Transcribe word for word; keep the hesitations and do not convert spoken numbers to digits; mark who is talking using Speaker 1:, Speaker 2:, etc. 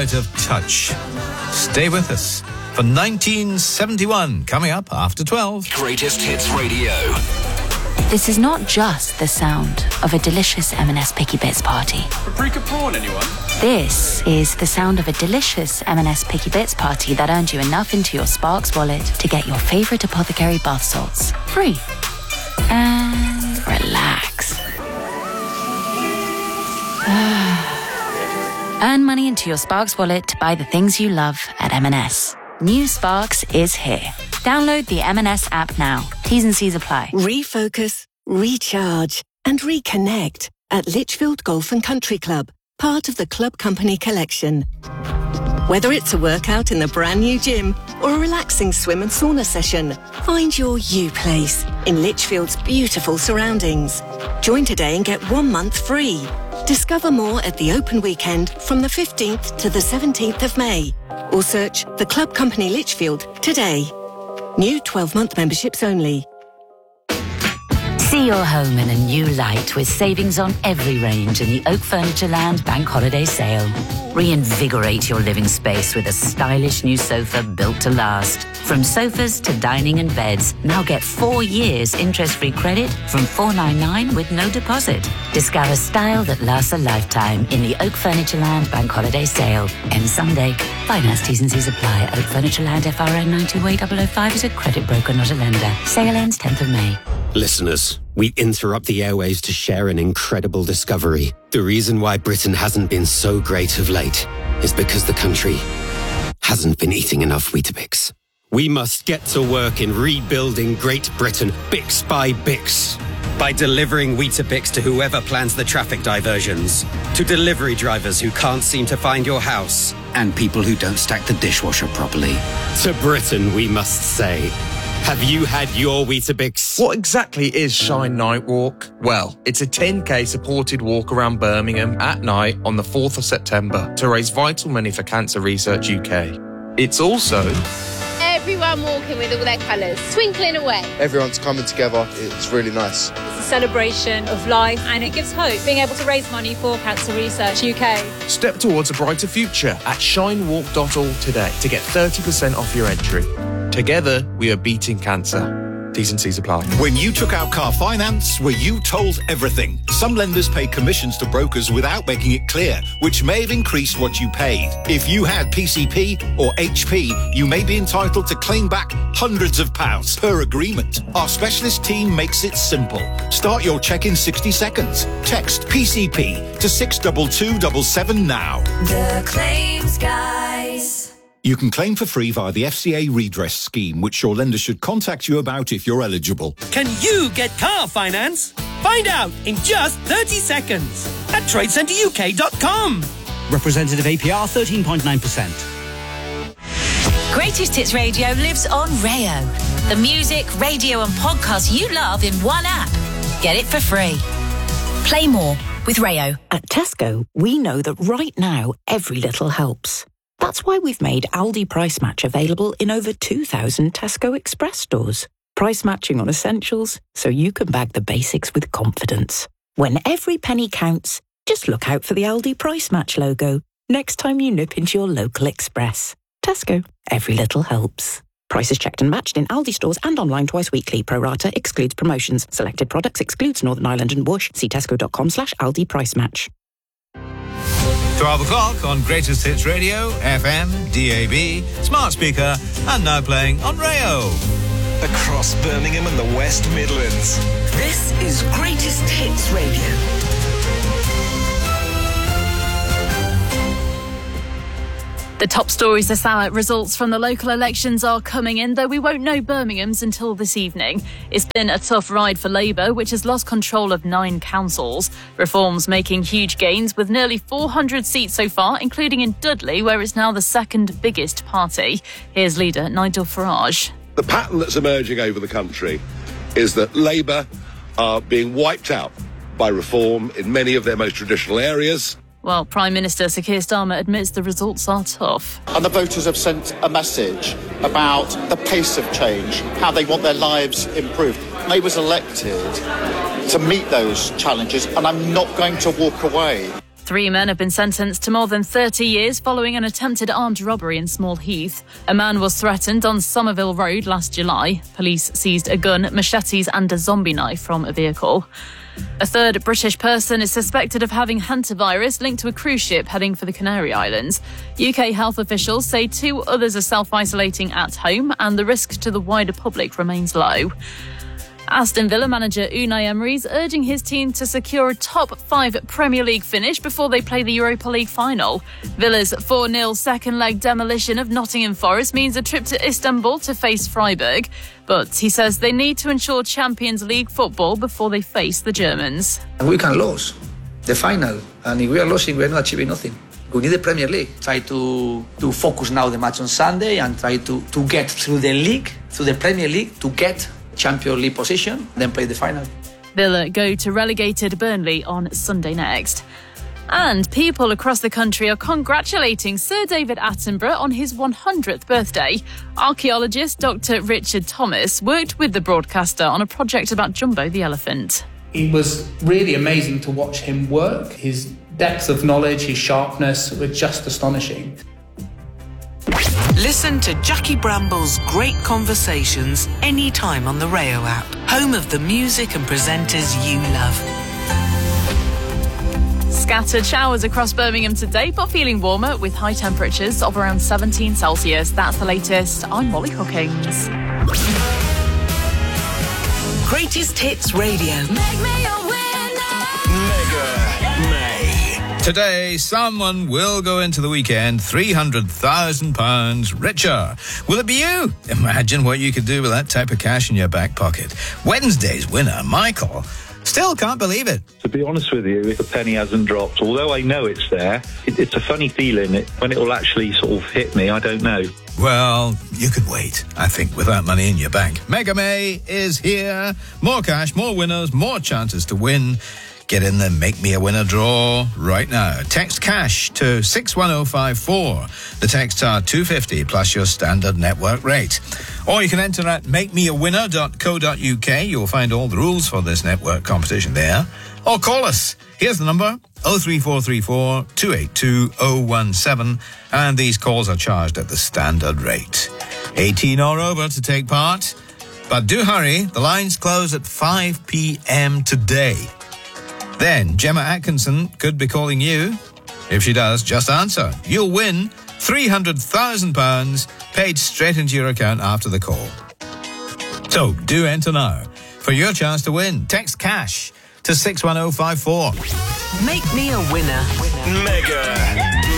Speaker 1: of touch. Stay with us for nineteen seventy-one, coming up after twelve.
Speaker 2: Greatest Hits Radio.
Speaker 3: This is not just the sound of a delicious M and S Picky Bits party.
Speaker 4: Paprika prawn, anyone?
Speaker 3: This is the sound of a delicious M and S Picky Bits party that earned you enough into your Sparks wallet to get your favourite apothecary bath salts free. And relax. Earn money into your Sparks wallet to buy the things you love at M and S. New Sparks is here. Download the M and S app now. T's and C's apply.
Speaker 5: Refocus, recharge, and reconnect at Lichfield Golf and Country Club, part of the Club Company collection. Whether it's a workout in the brand new gym or a relaxing swim and sauna session, find your you place in Lichfield's beautiful surroundings. Join today and get one month free. Discover more at the open weekend from the fifteenth to the seventeenth of May, or search the Club Company Lichfield today. New twelve-month memberships only.
Speaker 6: See your home in a new light with savings on every range in the Oak Furniture Land Bank Holiday Sale. Reinvigorate your living space with a stylish new sofa built to last. From sofas to dining and beds, now get four years interest-free credit from four ninety-nine with no deposit. Discover style that lasts a lifetime in the Oak Furniture Land Bank Holiday Sale. Ends Sunday. Finance T's and C's apply. Oak Furniture Land F R N nine two A zero zero five is a credit broker, not a lender. Sale ends tenth of May.
Speaker 7: Listeners, we interrupt the airwaves to share an incredible discovery. The reason why Britain hasn't been so great of late is because the country hasn't been eating enough Weetabix. We must get to work in rebuilding Great Britain, Bix by Bix. By delivering Weetabix to whoever plans the traffic diversions, to delivery drivers who can't seem to find your house,
Speaker 8: and people who don't stack the dishwasher properly.
Speaker 7: To Britain, we must say, have you had your Weetabix?
Speaker 9: What exactly is Shine Night Walk? Well, it's a ten K supported walk around Birmingham at night on the fourth of September to raise vital money for Cancer Research U K. It's also
Speaker 10: everyone walking with all their colours, twinkling away.
Speaker 11: Everyone's coming together. It's really nice.
Speaker 12: It's a celebration of life and it gives hope, being able to raise money for Cancer Research U K.
Speaker 9: Step towards a brighter future at shine walk dot org today to get thirty percent off your entry. Together, we are beating cancer. T's and C's apply.
Speaker 13: When you took out car finance, were you told everything? Some lenders pay commissions to brokers without making it clear, which may have increased what you paid. If you had P C P or H P, you may be entitled to claim back hundreds of pounds per agreement. Our specialist team makes it simple. Start your check in sixty seconds. Text P C P to six two two seven seven now.
Speaker 14: The Claims Guys.
Speaker 13: You can claim for free via the F C A redress scheme, which your lender should contact you about if you're eligible.
Speaker 15: Can you get car finance? Find out in just thirty seconds at trade centre U K dot com.
Speaker 16: Representative A P R thirteen point nine percent.
Speaker 6: Greatest Hits Radio lives on Rayo. The music, radio and podcasts you love in one app. Get it for free. Play more with Rayo.
Speaker 17: At Tesco, we know that right now, every little helps. That's why we've made Aldi Price Match available in over two thousand Tesco Express stores. Price matching on essentials, so you can bag the basics with confidence. When every penny counts, just look out for the Aldi Price Match logo next time you nip into your local Express. Tesco, every little helps. Prices checked and matched in Aldi stores and online twice weekly. Pro rata excludes promotions. Selected products excludes Northern Ireland and Bush. See tesco.com slash Aldi Price Match.
Speaker 1: twelve o'clock on Greatest Hits Radio, F M, D A B, smart speaker, and now playing on Rayo.
Speaker 2: Across Birmingham and the West Midlands.
Speaker 14: This is Greatest Hits Radio.
Speaker 18: The top stories this hour. Results from the local elections are coming in, though we won't know Birmingham's until this evening. It's been a tough ride for Labour, which has lost control of nine councils. Reform's making huge gains with nearly four hundred seats so far, including in Dudley, where it's now the second biggest party. Here's leader Nigel Farage.
Speaker 19: The pattern that's emerging over the country is that Labour are being wiped out by Reform in many of their most traditional areas.
Speaker 18: Well, Prime Minister Sir Keir Starmer admits the results are tough.
Speaker 20: And the voters have sent a message about the pace of change, how they want their lives improved. Labour was elected to meet those challenges, and I'm not going to walk away.
Speaker 18: Three men have been sentenced to more than thirty years following an attempted armed robbery in Small Heath. A man was threatened on Somerville Road last July. Police seized a gun, machetes and a zombie knife from a vehicle. A third British person is suspected of having hantavirus linked to a cruise ship heading for the Canary Islands. U K health officials say two others are self-isolating at home and the risk to the wider public remains low. Aston Villa manager Unai Emery is urging his team to secure a top five Premier League finish before they play the Europa League final. Villa's four nil second leg demolition of Nottingham Forest means a trip to Istanbul to face Freiburg. But he says they need to ensure Champions League football before they face the Germans.
Speaker 4: We can lose the final, and if we are losing, we are not achieving nothing. We need the Premier League. Try to, to focus now the match on Sunday and try to, to get through the league, through the Premier League, to get Champions League position, then play the final.
Speaker 18: Villa go to relegated Burnley on Sunday next. And people across the country are congratulating Sir David Attenborough on his one hundredth birthday. Archaeologist Doctor Richard Thomas worked with the broadcaster on a project about Jumbo the elephant.
Speaker 21: It was really amazing to watch him work. His depth of knowledge, his sharpness were just astonishing.
Speaker 14: Listen to Jackie Bramble's great conversations anytime on the Rayo app, home of the music and presenters you love.
Speaker 18: Scattered showers across Birmingham today, but feeling warmer with high temperatures of around seventeen Celsius. That's the latest. I'm Molly Hookings.
Speaker 14: Greatest Hits Radio. Make me a winner.
Speaker 1: Mega May. Today, someone will go into the weekend three hundred thousand pounds richer. Will it be you? Imagine what you could do with that type of cash in your back pocket. Wednesday's winner, Michael, still can't believe it.
Speaker 22: To be honest with you, the penny hasn't dropped. Although I know it's there, it, it's a funny feeling. It, when it will actually sort of hit me, I don't know.
Speaker 1: Well, you could wait, I think, with that money in your bank. Mega May is here. More cash, more winners, more chances to win. Get in the Make Me a Winner draw right now. Text cash to six one oh five four. The texts are two hundred fifty plus your standard network rate. Or you can enter at make me a winner dot co dot uk. You'll find all the rules for this network competition there. Or call us. Here's the number, oh three four three four, two eight two, oh one seven. And these calls are charged at the standard rate. eighteen or over to take part. But do hurry. The lines close at five p.m. today. Then Gemma Atkinson could be calling you. If she does, just answer. You'll win three hundred thousand pounds paid straight into your account after the call. So do enter now for your chance to win. Text cash to six one oh five four.
Speaker 14: Make me a winner.
Speaker 2: Mega